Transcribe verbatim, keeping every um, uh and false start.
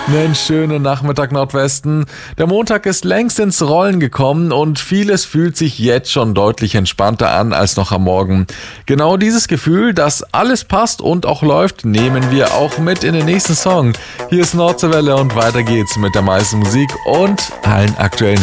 Einen schönen Nachmittag Nordwesten. Der Montag ist längst ins Rollen gekommen und vieles fühlt sich jetzt schon deutlich entspannter an als noch am Morgen. Genau dieses Gefühl, dass alles passt und auch läuft, nehmen wir auch mit in den nächsten Song. Hier ist Nordseewelle und weiter geht's mit der meisten Musik und allen aktuellen